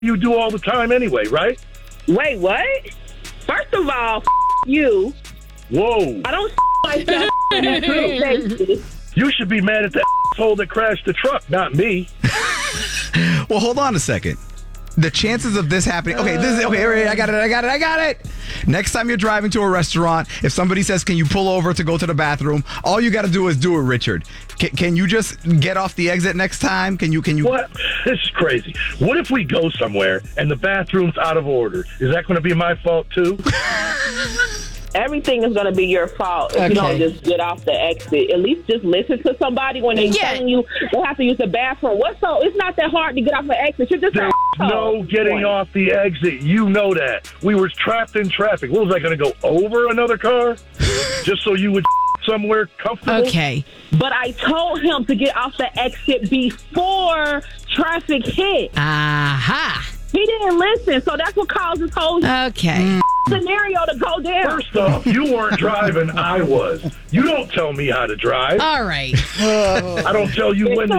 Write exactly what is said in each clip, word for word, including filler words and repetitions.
you do all the time anyway, right? Wait, what? First of all, f- you. Whoa. I don't myself on a daily basis. You should be mad at the asshole that crashed the truck, not me. Well, hold on a second. The chances of this happening. Okay, this is okay. I got it. I got it. I got it. Next time you're driving to a restaurant, if somebody says, "Can you pull over to go to the bathroom?" all you got to do is do it, Richard. Can, can you just get off the exit next time? Can you? Can you? What? This is crazy. What if we go somewhere and the bathroom's out of order? Is that going to be my fault too? Everything is going to be your fault if Okay. you don't just get off the exit. At least just listen to somebody when they're Yeah. telling you they have to use the bathroom. What's so? It's not that hard to get off the exit. You're just There's an no asshole. getting off the exit. You know that. We were trapped in traffic. What was I going to go over another car just so you would somewhere comfortable? Okay. But I told him to get off the exit before traffic hit. Aha. He didn't listen, so that's what caused this whole Okay. scenario to go down. First off, you weren't driving. I was. You don't tell me how to drive. All right. I don't tell you when to.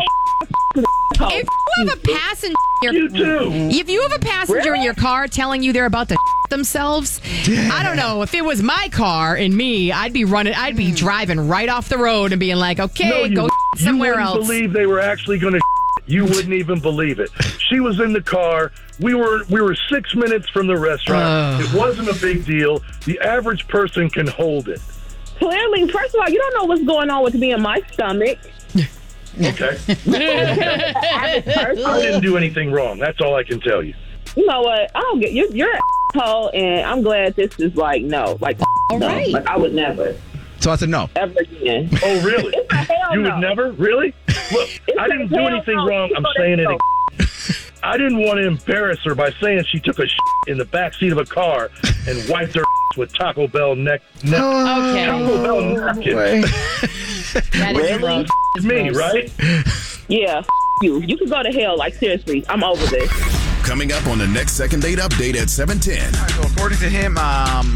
If you have a passenger, You too. if you have a passenger in Really? your car telling you they're about to themselves, I don't know. If it was my car and me, I'd be running. I'd be driving right off the road and being like, "Okay, No, you, go somewhere you wouldn't else." believe they were actually going to. You wouldn't even believe it. She was in the car. We were we were six minutes from the restaurant. Ugh. It wasn't a big deal. The average person can hold it. Clearly, first of all, you don't know what's going on with me in my stomach. Okay. Average person. I didn't do anything wrong. That's all I can tell you. You know what? I don't get you're, you're an asshole, and I'm glad this is like no, like All no, right. like I would never, So I said no. ever again. Oh, really? It's a hell You no. would never? Really? Look, It's I a didn't do hell anything no. wrong. I'm People saying it that again. I didn't want to embarrass her by saying she took a shit in the back seat of a car and wiped her with Taco Bell neck. neck Okay. Taco Bell napkin. That is Really? gross. It's me, right? Yeah, f- you. You can go to hell. Like seriously, I'm over this. Coming up on the next Second Date Update at seven ten. So according to him, um,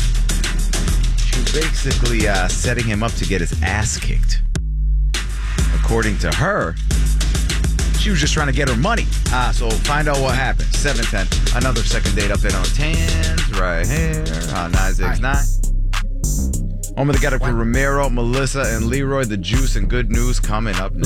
she was basically uh, setting him up to get his ass kicked. According to her, she was just trying to get her money. Ah, so find out what happened. seven ten. Another Second Date Update on tens right here on nine six nine. Home of the Get Up with Ramiro, Melissa, and Leroy. The juice and good news coming up next.